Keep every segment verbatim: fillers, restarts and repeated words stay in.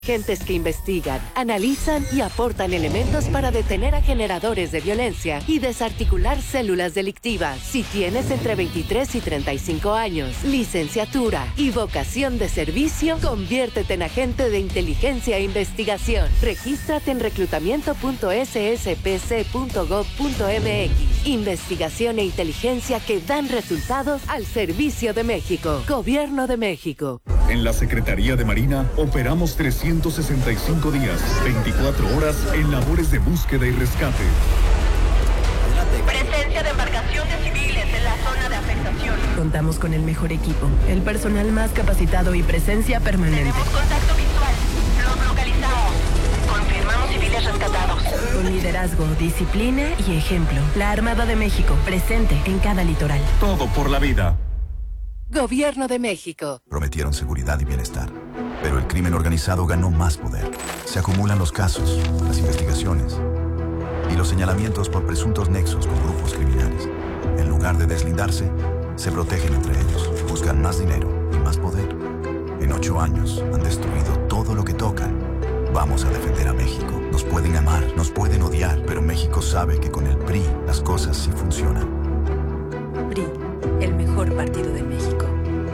Agentes que investigan, analizan y aportan elementos para detener a generadores de violencia y desarticular células delictivas. Si tienes entre veintitrés y treinta y cinco años, licenciatura y vocación de servicio, conviértete en agente de inteligencia e investigación. Regístrate en reclutamiento punto s s p c punto gov punto m x. Investigación e inteligencia que dan resultados al servicio de México. Gobierno de México. En la Secretaría de Marina operamos trescientos sesenta y cinco días, veinticuatro horas en labores de búsqueda y rescate. Presencia de embarcaciones civiles en la zona de afectación. Contamos con el mejor equipo, el personal más capacitado y presencia permanente. Tenemos contacto visual. Los localizamos. Confirmamos civiles rescatados. Con liderazgo, disciplina y ejemplo. La Armada de México, presente en cada litoral. Todo por la vida. Gobierno de México. Prometieron seguridad y bienestar, pero el crimen organizado ganó más poder. Se acumulan los casos, las investigaciones y los señalamientos por presuntos nexos con grupos criminales. En lugar de deslindarse, se protegen entre ellos, buscan más dinero y más poder. En ocho años han destruido todo lo que tocan. Vamos a defender a México. Nos pueden amar, nos pueden odiar, pero México sabe que con el P R I las cosas sí funcionan. P R I, el mejor partido de México.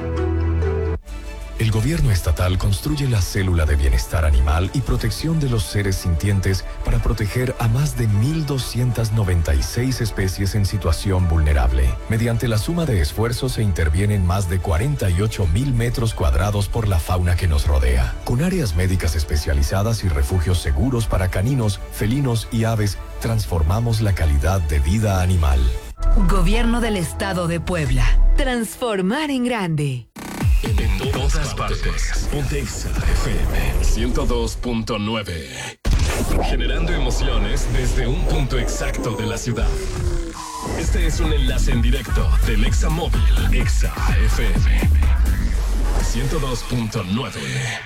El gobierno estatal construye la célula de bienestar animal y protección de los seres sintientes para proteger a más de mil doscientas noventa y seis especies en situación vulnerable. Mediante la suma de esfuerzos se intervienen más de cuarenta y ocho mil metros cuadrados por la fauna que nos rodea. Con áreas médicas especializadas y refugios seguros para caninos, felinos y aves, transformamos la calidad de vida animal. Gobierno del Estado de Puebla. Transformar en grande. En todas partes. Pontexa F M ciento dos punto nueve. Generando emociones desde un punto exacto de la ciudad. Este es un enlace en directo del Exa Móvil. Exa F M ciento dos punto nueve.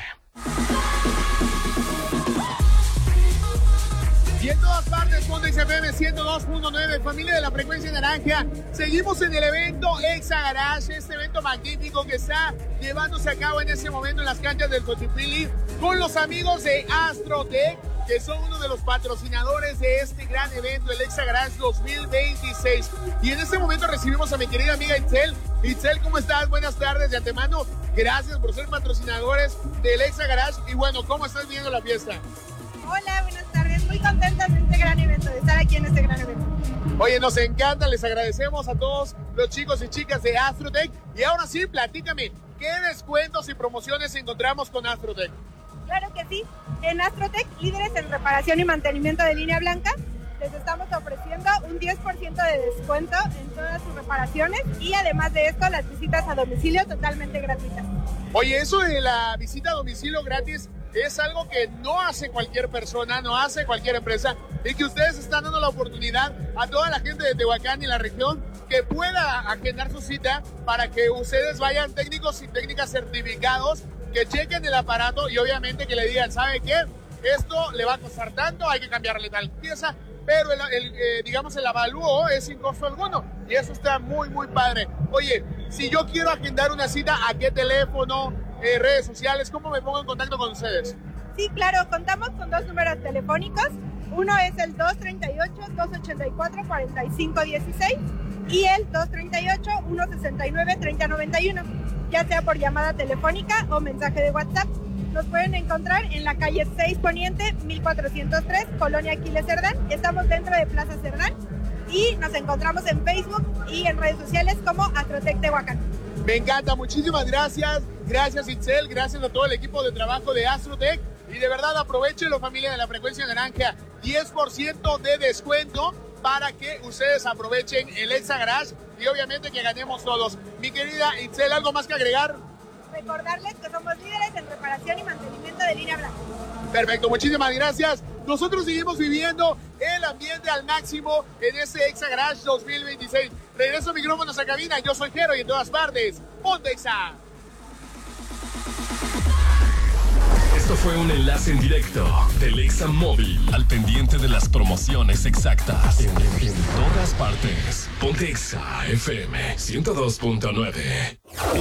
Y en todas partes, Pontexa F M ciento dos punto nueve, familia de la frecuencia naranja. Seguimos en el evento Exa Garage, este evento magnífico que está llevándose a cabo en este momento en las canchas del Xochipilli con los amigos de Astrotech, que son uno de los patrocinadores de este gran evento, el Exa Garage dos mil veintiséis. Y en este momento recibimos a mi querida amiga Itzel. Itzel, ¿cómo estás? Buenas tardes de antemano. Gracias por ser patrocinadores del Exa Garage. Y bueno, ¿cómo estás viendo la fiesta? Hola, buenas tardes. Muy contentas de este gran evento, de estar aquí en este gran evento. Oye, nos encanta, les agradecemos a todos los chicos y chicas de Astrotech. Y ahora sí, platícame, ¿qué descuentos y promociones encontramos con Astrotech? Claro que sí. En Astrotech, líderes en reparación y mantenimiento de línea blanca, les estamos ofreciendo un diez por ciento de descuento en todas sus reparaciones y además de esto, las visitas a domicilio totalmente gratuitas. Oye, eso de la visita a domicilio gratis es algo que no hace cualquier persona, no hace cualquier empresa, y que ustedes están dando la oportunidad a toda la gente de Tehuacán y la región que pueda agendar su cita para que ustedes vayan técnicos y técnicas certificados, que chequen el aparato y obviamente que le digan, ¿sabe qué? Esto le va a costar tanto, hay que cambiarle tal pieza, pero el, el, eh, digamos el avalúo es sin costo alguno y eso está muy muy padre. Oye, si yo quiero agendar una cita, ¿a qué teléfono, eh, redes sociales, cómo me pongo en contacto con ustedes? Sí, claro, contamos con dos números telefónicos. Uno es el dos treinta y ocho, dos ochenta y cuatro, cuarenta y cinco dieciséis y el dos treinta y ocho, uno sesenta y nueve, treinta noventa y uno, ya sea por llamada telefónica o mensaje de WhatsApp. Nos pueden encontrar en la calle seis Poniente, mil cuatrocientos tres, Colonia Aquiles Cerdán. Estamos dentro de Plaza Cerdán y nos encontramos en Facebook y en redes sociales como Astrotech Tehuacán. Me encanta, muchísimas gracias. Gracias Itzel, gracias a todo el equipo de trabajo de Astrotech. Y de verdad aprovechenlo, familia de la frecuencia naranja. diez por ciento de descuento para que ustedes aprovechen el Exa Garage y obviamente que ganemos todos. Mi querida Itzel, ¿algo más que agregar? Recordarles que somos líderes en reparación y mantenimiento de línea blanca. Perfecto, muchísimas gracias. Nosotros seguimos viviendo el ambiente al máximo en este Exa Garage dos mil veintiséis. Regreso micrófonos a cabina, yo soy Jero y en todas partes, Pontexa. Esto fue un enlace en directo del Exa Móvil al pendiente de las promociones exactas en, en, en todas partes. Pontexa F M ciento dos punto nueve.